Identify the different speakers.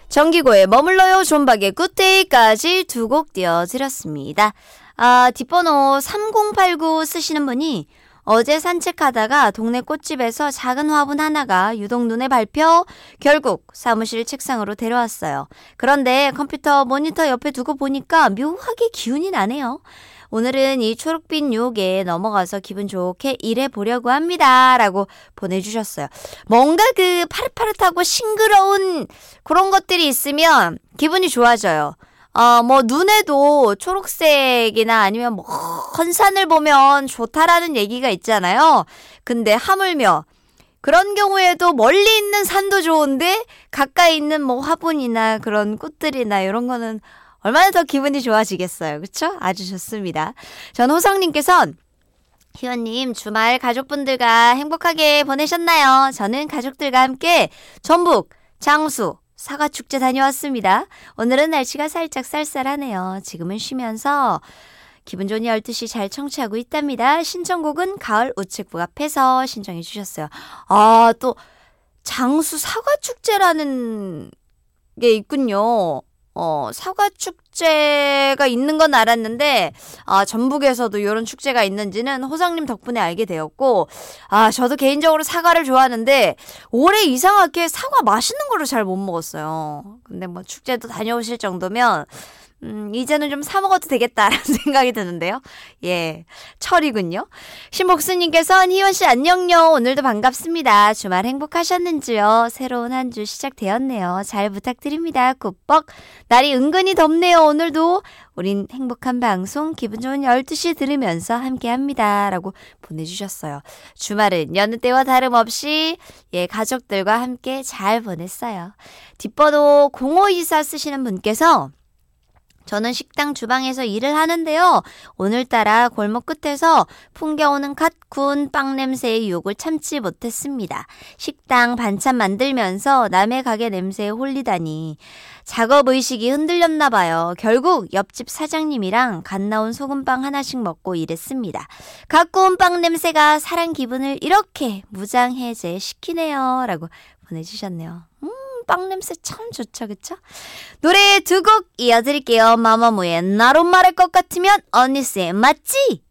Speaker 1: 정기고의 머물러요 존박의 굿데이까지 두 곡 띄워드렸습니다. 뒷번호 3089 쓰시는 분이 어제 산책하다가 동네 꽃집에서 작은 화분 하나가 유독 눈에 밟혀 결국 사무실 책상으로 데려왔어요. 그런데 컴퓨터 모니터 옆에 두고 보니까 묘하게 기운이 나네요. 오늘은 이 초록빛 유혹에 넘어가서 기분 좋게 일해보려고 합니다. 라고 보내주셨어요. 뭔가 그 파릇파릇하고 싱그러운 그런 것들이 있으면 기분이 좋아져요. 눈에도 초록색이나 아니면 헌산을 보면 좋다라는 얘기가 있잖아요. 근데 하물며 그런 경우에도 멀리 있는 산도 좋은데 가까이 있는 화분이나 그런 꽃들이나 이런 거는 얼마나 더 기분이 좋아지겠어요. 그쵸? 아주 좋습니다. 전 호성님께서는 희원님 주말 가족분들과 행복하게 보내셨나요? 저는 가족들과 함께 전북, 장수, 사과축제 다녀왔습니다. 오늘은 날씨가 살짝 쌀쌀하네요. 지금은 쉬면서 기분 좋은 12시 잘 청취하고 있답니다. 신청곡은 가을 우체국 앞에서 신청해 주셨어요. 또 장수 사과축제라는 게 있군요. 사과축제가 있는 건 알았는데 전북에서도 이런 축제가 있는지는 호상님 덕분에 알게 되었고 저도 개인적으로 사과를 좋아하는데 올해 이상하게 사과 맛있는 거를 잘 못 먹었어요. 근데 축제도 다녀오실 정도면 이제는 좀 사 먹어도 되겠다라는 생각이 드는데요. 예, 철이군요. 신복수님께서는 희원씨 안녕요. 오늘도 반갑습니다. 주말 행복하셨는지요? 새로운 한 주 시작되었네요. 잘 부탁드립니다. 굿벅. 날이 은근히 덥네요. 오늘도 우린 행복한 방송 기분 좋은 12시 들으면서 함께합니다. 라고 보내주셨어요. 주말은 여느 때와 다름없이 가족들과 함께 잘 보냈어요. 뒷번호 0524 쓰시는 분께서 저는 식당 주방에서 일을 하는데요. 오늘따라 골목 끝에서 풍겨오는 갓 구운 빵 냄새의 유혹을 참지 못했습니다. 식당 반찬 만들면서 남의 가게 냄새에 홀리다니 작업의식이 흔들렸나 봐요. 결국 옆집 사장님이랑 갓 나온 소금빵 하나씩 먹고 일했습니다. 갓 구운 빵 냄새가 사람 기분을 이렇게 무장해제시키네요. 라고 보내주셨네요. 빵 냄새 참 좋죠, 그쵸? 노래 두 곡 이어드릴게요. 마마무의 나로 말할 것 같으면 언니스의 맞지?